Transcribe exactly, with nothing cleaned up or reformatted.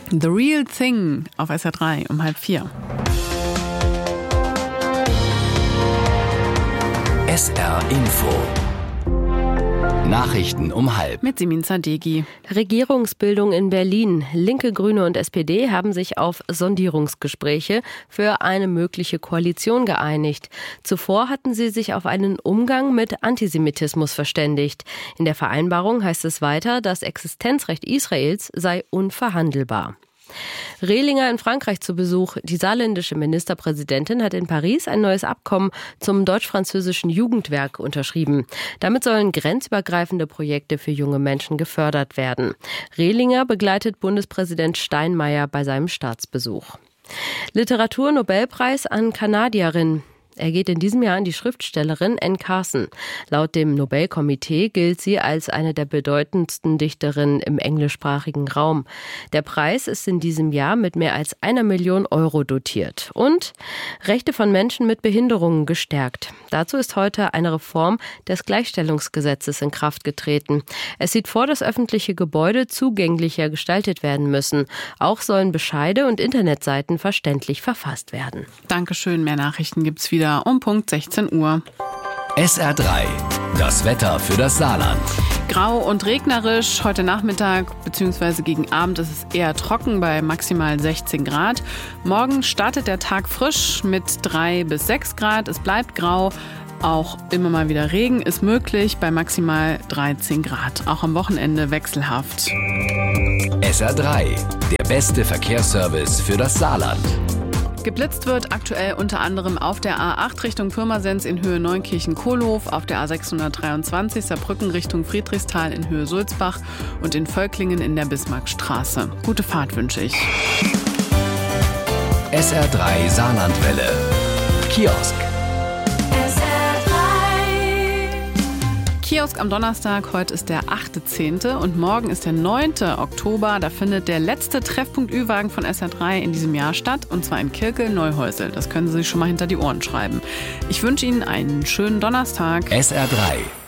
The Real Thing auf S R drei um halb vier. S R Info. Nachrichten um halb. Mit Simin Zadegi. Regierungsbildung in Berlin. Linke, Grüne und S P D haben sich auf Sondierungsgespräche für eine mögliche Koalition geeinigt. Zuvor hatten sie sich auf einen Umgang mit Antisemitismus verständigt. In der Vereinbarung heißt es weiter, das Existenzrecht Israels sei unverhandelbar. Rehlinger in Frankreich zu Besuch. Die saarländische Ministerpräsidentin hat in Paris ein neues Abkommen zum deutsch-französischen Jugendwerk unterschrieben. Damit sollen grenzübergreifende Projekte für junge Menschen gefördert werden. Rehlinger begleitet Bundespräsident Steinmeier bei seinem Staatsbesuch. Literaturnobelpreis an Kanadierin. Er geht in diesem Jahr an die Schriftstellerin Anne Carson. Laut dem Nobelkomitee gilt sie als eine der bedeutendsten Dichterinnen im englischsprachigen Raum. Der Preis ist in diesem Jahr mit mehr als einer Million Euro dotiert. Und Rechte von Menschen mit Behinderungen gestärkt. Dazu ist heute eine Reform des Gleichstellungsgesetzes in Kraft getreten. Es sieht vor, dass öffentliche Gebäude zugänglicher gestaltet werden müssen. Auch sollen Bescheide und Internetseiten verständlich verfasst werden. Dankeschön, mehr Nachrichten gibt's wieder um Punkt sechzehn Uhr. S R drei. Das Wetter für das Saarland. Grau und regnerisch. Heute Nachmittag bzw. gegen Abend ist es eher trocken bei maximal sechzehn Grad. Morgen startet der Tag frisch mit drei bis sechs Grad. Es bleibt grau. Auch immer mal wieder Regen ist möglich bei maximal dreizehn Grad. Auch am Wochenende wechselhaft. S R drei. Der beste Verkehrsservice für das Saarland. Geblitzt wird aktuell unter anderem auf der A acht Richtung Pirmasens in Höhe Neunkirchen-Kohlhof, auf der A sechshundertdreiundzwanzig Saarbrücken Richtung Friedrichsthal in Höhe Sulzbach und in Völklingen in der Bismarckstraße. Gute Fahrt wünsche ich. S R drei Saarlandwelle. Kiosk. Kiosk am Donnerstag, heute ist der achte zehnte und morgen ist der neunte Oktober. Da findet der letzte Treffpunkt Ü-Wagen von S R drei in diesem Jahr statt, und zwar in Kirkel-Neuhäusel. Das können Sie sich schon mal hinter die Ohren schreiben. Ich wünsche Ihnen einen schönen Donnerstag. S R drei.